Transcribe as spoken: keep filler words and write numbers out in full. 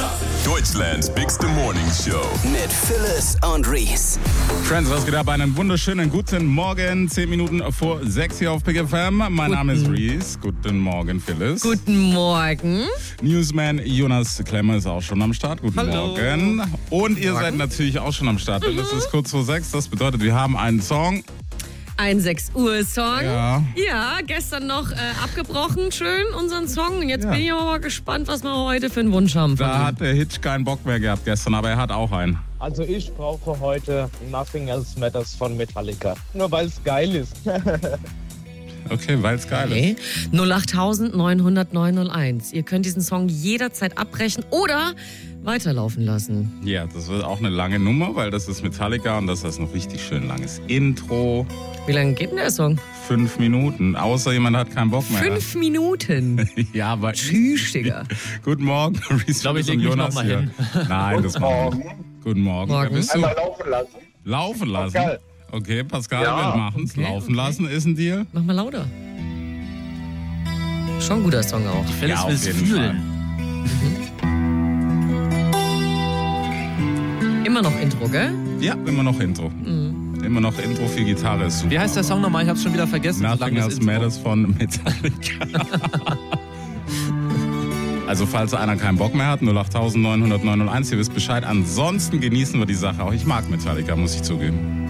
Deutschlands bigste Morning Show. Mit Phyllis und Reese. Friends, was geht ab? Einen wunderschönen guten Morgen. Zehn Minuten vor sechs hier auf Big F M. Mein Guten. Name ist Reese. Guten Morgen, Phyllis. Guten Morgen. Newsman Jonas Klemmer ist auch schon am Start. Guten Hallo. Morgen. Und ihr Morgen. seid natürlich auch schon am Start. Denn es ist kurz vor sechs. Das bedeutet, wir haben einen Song. Ein sechs Uhr Song. Ja. Ja, gestern noch äh, abgebrochen, schön, unseren Song. Und jetzt Ja. bin ich aber mal gespannt, was wir heute für einen Wunsch haben. von Da ihm. hat der Hitch keinen Bock mehr gehabt gestern, aber er hat auch einen. Also ich brauche heute Nothing Else Matters von Metallica. Nur weil es geil ist. Okay, weil es geil Okay. null acht neun null null neun null eins. Ihr könnt diesen Song jederzeit abbrechen oder weiterlaufen lassen. ist. Ja, das wird auch eine lange Nummer, weil das ist Metallica und das ist noch richtig schön langes Intro. Wie lange geht denn der Song? Fünf Minuten, außer jemand hat keinen Bock mehr. Fünf Minuten. Ja, aber Tschüss, Digga. Guten Morgen, Reese. Ich glaube, ich leg und mich Jonas noch mal hier. hin. Nein, das machen wir. Guten Morgen. Morgen. Wer bist du? Einmal laufen lassen. Laufen lassen. Pascal. Okay, Pascal, Ja. wir machen's. Okay, Laufen okay. lassen ist ein Deal. Mach mal lauter. Schon ein guter Song auch. Phyllis Ja, will auf es jeden fühlen. Immer noch Intro, gell? Ja, immer noch Intro. Immer noch Intro für Gitarre ist super. Wie heißt der Song nochmal? Ich hab's schon wieder vergessen. so Nothing lange das Else Intro. Matters von Metallica. Also falls einer keinen Bock mehr hat, null acht neun null null neun null eins, ihr wisst Bescheid. Ansonsten genießen wir die Sache auch. Ich mag Metallica, muss ich zugeben.